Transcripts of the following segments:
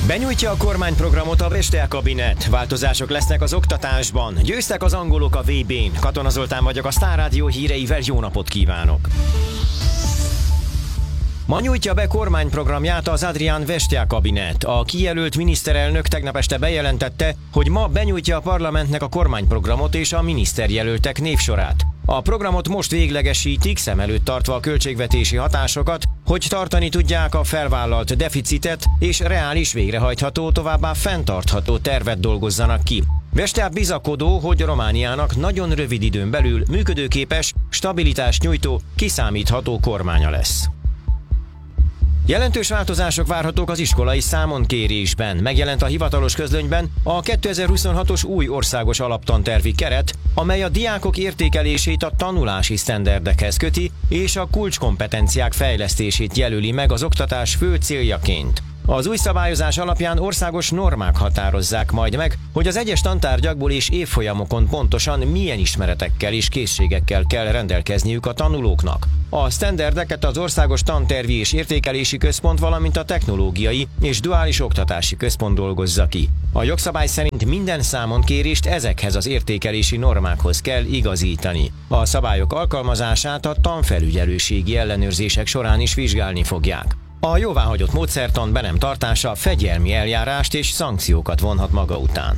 Benyújtja a kormányprogramot a Bestel kabinet. Változások lesznek az oktatásban. Győztek az angolok a VB-n. Katona Zoltán vagyok, a Sztár Rádió híreivel jó napot kívánok! Ma nyújtja be kormányprogramját az Adrian Vestia kabinet. A kijelölt miniszterelnök tegnap este bejelentette, hogy ma benyújtja a parlamentnek a kormányprogramot és a miniszterjelöltek névsorát. A programot most véglegesítik, szem előtt tartva a költségvetési hatásokat, hogy tartani tudják a felvállalt deficitet és reális végrehajtható, továbbá fenntartható tervet dolgozzanak ki. Vestia bizakodó, hogy Romániának nagyon rövid időn belül működőképes, stabilitást nyújtó, kiszámítható kormánya lesz. Jelentős változások várhatók az iskolai számonkérésben. Megjelent a hivatalos közlönyben a 2026-os új országos alaptantervi keret, amely a diákok értékelését a tanulási sztenderdekhez köti, és a kulcskompetenciák fejlesztését jelöli meg az oktatás fő céljaként. Az új szabályozás alapján országos normák határozzák majd meg, hogy az egyes tantárgyakból és évfolyamokon pontosan milyen ismeretekkel és készségekkel kell rendelkezniük a tanulóknak. A sztenderdeket az Országos Tantervi és Értékelési Központ, valamint a Technológiai és Duális Oktatási Központ dolgozza ki. A jogszabály szerint minden számonkérést ezekhez az értékelési normákhoz kell igazítani. A szabályok alkalmazását a tanfelügyelőségi ellenőrzések során is vizsgálni fogják. A jóváhagyott módszertan be nem tartása fegyelmi eljárást és szankciókat vonhat maga után.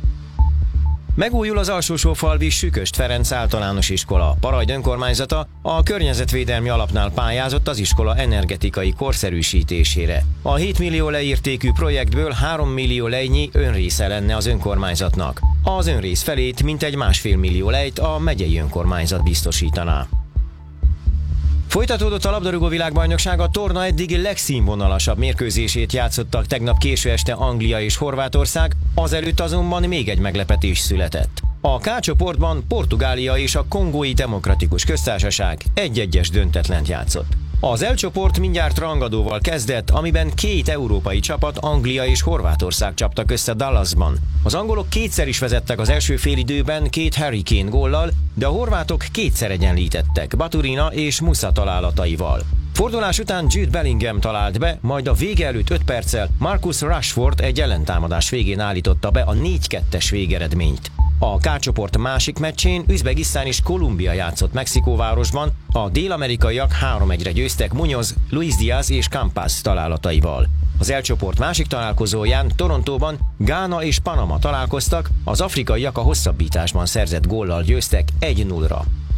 Megújul az Alsósófalvi Süköst Ferenc általános iskola. Parajd önkormányzata a környezetvédelmi alapnál pályázott az iskola energetikai korszerűsítésére. A 7 millió leértékű projektből 3 millió lejnyi önrésze lenne az önkormányzatnak. Az önrész felét mintegy 1,5 millió lejt a megyei önkormányzat biztosítaná. Folytatódott a labdarúgó világbajnokság, a torna eddigi legszínvonalasabb mérkőzését játszottak tegnap késő este Anglia és Horvátország, azelőtt azonban még egy meglepetés született. A K csoportban Portugália és a Kongói Demokratikus Köztársaság 1-1-es döntetlent játszott. Az L csoport mindjárt rangadóval kezdett, amiben két európai csapat, Anglia és Horvátország csaptak össze Dallasban. Az angolok kétszer is vezettek az első félidőben 2 Harry Kane góllal, de a horvátok kétszer egyenlítettek Baturina és Musa találataival. Fordulás után Jude Bellingham talált be, majd a vége előtt 5 perccel Marcus Rashford egy ellentámadás végén állította be a 4-2-es végeredményt. A K csoport másik meccsén Üzbegisztán és Kolumbia játszott Mexikóvárosban, a dél-amerikaiak 3-1-re győztek Muñoz, Luis Diaz és Campas találataival. Az L csoport másik találkozóján Torontóban Gána és Panama találkoztak, az afrikaiak a hosszabbításban szerzett góllal győztek 1-0-ra.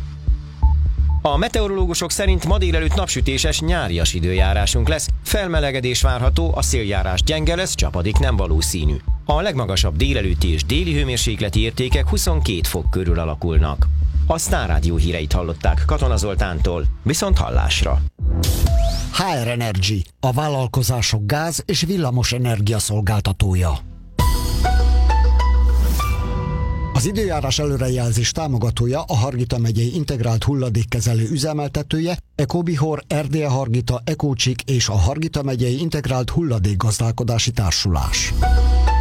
A meteorológusok szerint ma délelőtt napsütéses, nyárias időjárásunk lesz, felmelegedés várható, a széljárás gyenge lesz, csapadék nem valószínű. A legmagasabb délelőtti és déli hőmérsékleti értékek 22 fok körül alakulnak. A Sztár Rádió híreit hallották Katona Zoltántól, viszont hallásra. HR Energy, a vállalkozások gáz- és villamos energia szolgáltatója. Az időjárás előrejelzés támogatója a Hargita megyei integrált hulladékkezelő üzemeltetője, Ecobihor, Erdélye Hargita, Ecócsik és a Hargita megyei integrált hulladékgazdálkodási társulás.